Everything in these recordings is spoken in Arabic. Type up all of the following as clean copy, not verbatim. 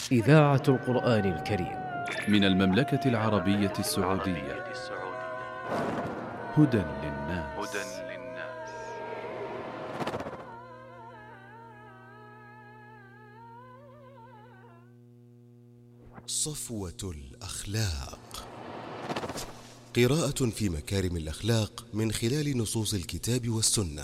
إذاعة القرآن الكريم من المملكة العربية السعودية. هدى للناس. صفوة الأخلاق. قراءة في مكارم الأخلاق من خلال نصوص الكتاب والسنة.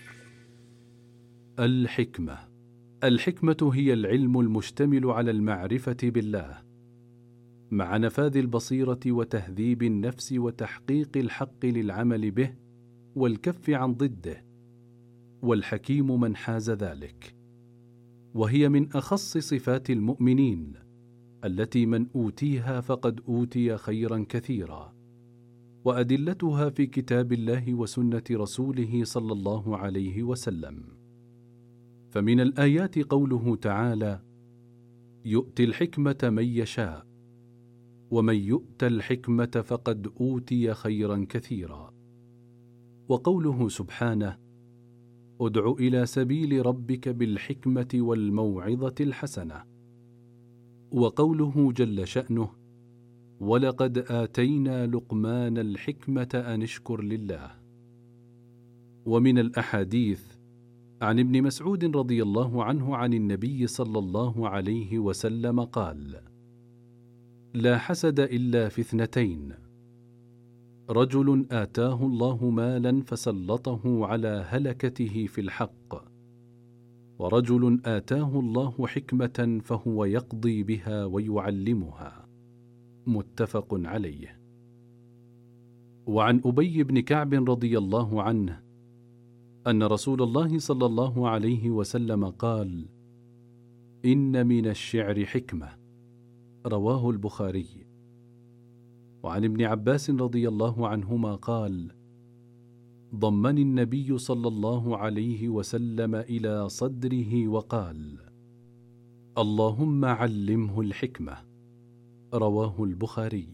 الحكمة هي العلم المشتمل على المعرفة بالله مع نفاذ البصيرة وتهذيب النفس وتحقيق الحق للعمل به والكف عن ضده، والحكيم من حاز ذلك، وهي من أخص صفات المؤمنين التي من أوتيها فقد أوتي خيرا كثيرا، وأدلتها في كتاب الله وسنة رسوله صلى الله عليه وسلم. فمن الآيات قوله تعالى: يؤتي الحكمة من يشاء، ومن يؤت الحكمة فقد أوتي خيرا كثيرا. وقوله سبحانه: ادع إلى سبيل ربك بالحكمة والموعظة الحسنة. وقوله جل شأنه: ولقد آتينا لقمان الحكمة أن اشكر لله. ومن الأحاديث عن ابن مسعود رضي الله عنه عن النبي صلى الله عليه وسلم قال: لا حسد إلا في اثنتين: رجل آتاه الله مالا فسلطه على هلكته في الحق، ورجل آتاه الله حكمة فهو يقضي بها ويعلمها. متفق عليه. وعن أبي بن كعب رضي الله عنه أن رسول الله صلى الله عليه وسلم قال: إن من الشعر حكمة. رواه البخاري. وعن ابن عباس رضي الله عنهما قال: ضمني النبي صلى الله عليه وسلم إلى صدره وقال: اللهم علمه الحكمة. رواه البخاري.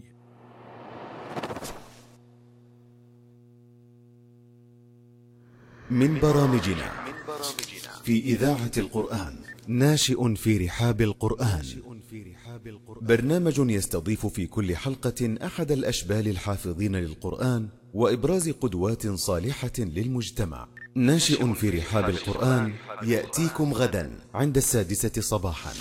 من برامجنا في إذاعة القرآن ناشئ في رحاب القرآن، برنامج يستضيف في كل حلقة أحد الأشبال الحافظين للقرآن وإبراز قدوات صالحة للمجتمع. ناشئ في رحاب القرآن يأتيكم غدا عند 6:00 صباحا.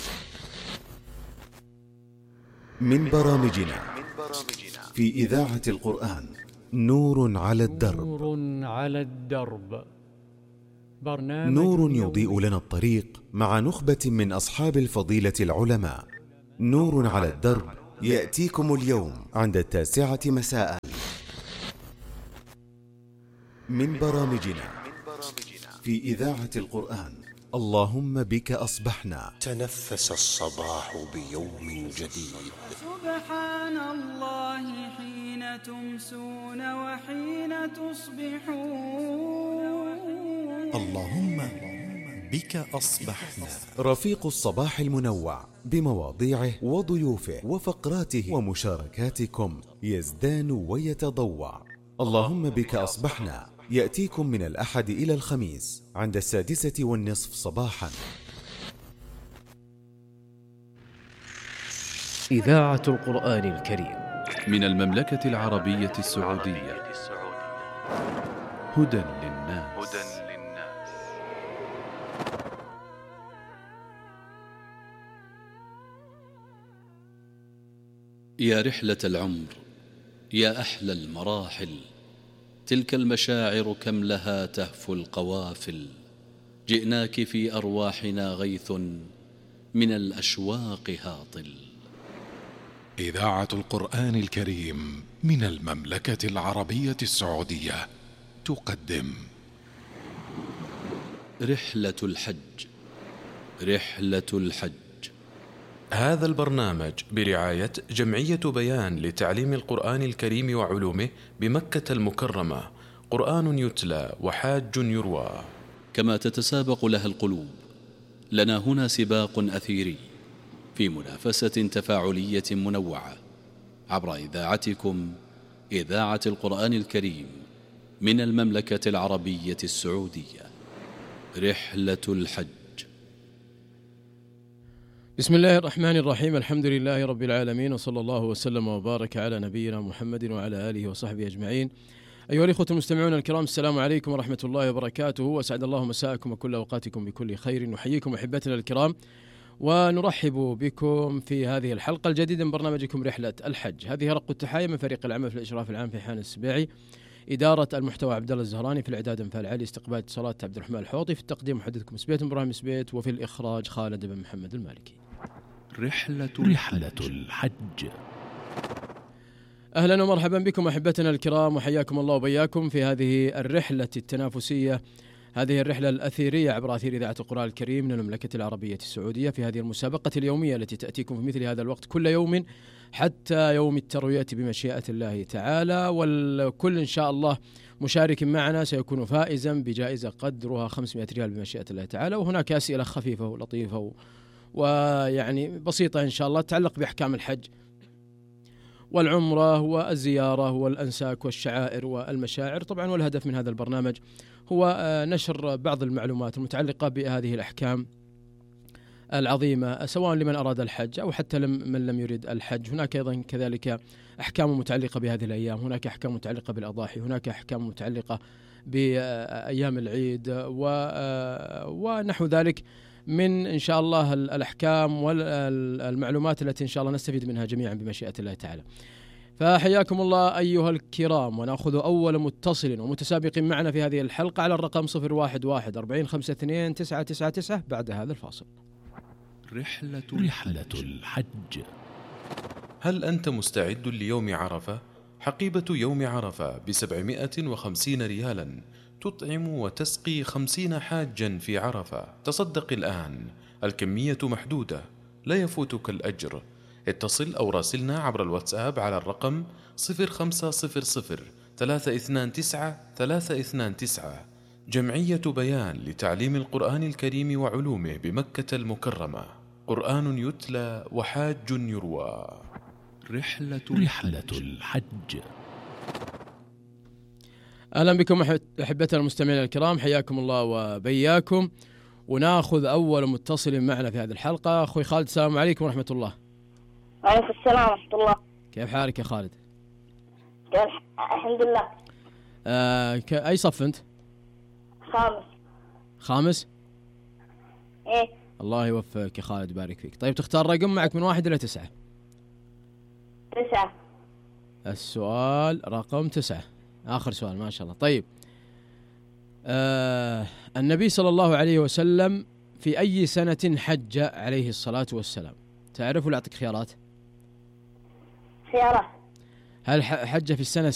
من برامجنا في إذاعة القرآن نور على الدرب. نور على الدرب، برنامج نور يضيء لنا الطريق مع نخبة من أصحاب الفضيلة العلماء. نور على الدرب يأتيكم اليوم عند 9:00 مساء. من برامجنا في إذاعة القرآن اللهم بك أصبحنا. تنفس الصباح بيوم جديد. سبحان الله حين تمسون وحين تصبحون. اللهم بك أصبحنا. رفيق الصباح المنوع بمواضيعه وضيوفه وفقراته ومشاركاتكم يزدان ويتضوع. اللهم بك أصبحنا يأتيكم من الأحد إلى الخميس عند 6:30 صباحا. إذاعة القرآن الكريم من المملكة العربية السعودية. هدى للناس. يا رحلة العمر، يا أحلى المراحل، تلك المشاعر كم لها تهفو القوافل. جئناك في أرواحنا غيث من الأشواق هاطل. إذاعة القرآن الكريم من المملكة العربية السعودية تقدم رحلة الحج. رحلة الحج. هذا البرنامج برعاية جمعية بيان لتعليم القرآن الكريم وعلومه بمكة المكرمة. قرآن يتلى وحاج يروى. كما تتسابق لها القلوب، لنا هنا سباق أثيري في منافسة تفاعلية منوعة عبر إذاعتكم إذاعة القرآن الكريم من المملكة العربية السعودية. رحلة الحج. بسم الله الرحمن الرحيم. الحمد لله رب العالمين، وصلى الله وسلم وبارك على نبينا محمد وعلى آله وصحبه أجمعين. أيها الإخوة المستمعون الكرام، السلام عليكم ورحمة الله وبركاته، وأسعد الله مساءكم وكل أوقاتكم بكل خير. نحييكم أحبتنا الكرام ونرحب بكم في هذه الحلقة الجديدة من برنامجكم رحلة الحج. هذه رق التحايا من فريق العمل في الإشراف العام في حان السبيعي، إدارة المحتوى عبد الله الزهراني، في الإعداد انفال علي، استقبال اتصالات عبد الرحمن الحوطي، في التقديم محدثكم سبيت إبراهيم سبيت، وفي الإخراج خالد بن محمد المالكي. رحلة الحج. أهلا ومرحبا بكم أحبتنا الكرام، وحياكم الله وبياكم في هذه الرحلة التنافسية، هذه الرحلة الأثيرية عبر أثير إذاعة القرآن الكريم من المملكة العربية السعودية، في هذه المسابقة اليومية التي تأتيكم في مثل هذا الوقت كل يوم حتى يوم التروية بمشيئة الله تعالى. والكل إن شاء الله مشارك معنا سيكون فائزا بجائزة قدرها 500 ريال بمشيئة الله تعالى. وهناك أسئلة خفيفة ولطيفة ويعني بسيطة إن شاء الله تتعلق بأحكام الحج والعمرة والزيارة والأنساك والشعائر والمشاعر طبعا. والهدف من هذا البرنامج هو نشر بعض المعلومات المتعلقة بهذه الأحكام العظيمة، سواء لمن أراد الحج أو حتى من لم يرد الحج. هناك أيضا كذلك أحكام متعلقة بهذه الأيام، هناك أحكام متعلقة بالأضاحي، هناك أحكام متعلقة بأيام العيد ونحو ذلك من إن شاء الله الأحكام والمعلومات التي إن شاء الله نستفيد منها جميعا بمشيئة الله تعالى. فحياكم الله أيها الكرام، ونأخذ أول متصل ومتسابق معنا في هذه الحلقة على الرقم 011 40 52 999 بعد هذا الفاصل. رحلة الحج. هل أنت مستعد ليوم عرفة؟ حقيبة يوم عرفة ب750 ريالا تطعم وتسقي 50 حاجا في عرفة. تصدق الآن، الكمية محدودة، لا يفوتك الأجر. اتصل أو راسلنا عبر الواتساب على الرقم 0500 329 329. جمعية بيان لتعليم القرآن الكريم وعلومه بمكة المكرمة. قرآن يتلى وحاج يروى. رحلة الحج. أهلا بكم أحبتنا المستمعين الكرام، حياكم الله وبياكم. ونأخذ أول متصل معنا في هذه الحلقة. أخوي خالد، السلام عليكم ورحمة الله. وعليكم السلام ورحمة الله. كيف حالك يا خالد؟ الحمد لله. أي صف أنت؟ خامس؟ إيه. الله يوفقك يا خالد، بارك فيك. طيب تختار رقم معك من 1 إلى 9. 9. السؤال رقم 9، آخر سؤال ما شاء الله. طيب النبي صلى الله عليه وسلم في أي سنة حج عليه الصلاة والسلام؟ تعرف ولا أعطيك خيارات؟ خيارات. هل حج في السنة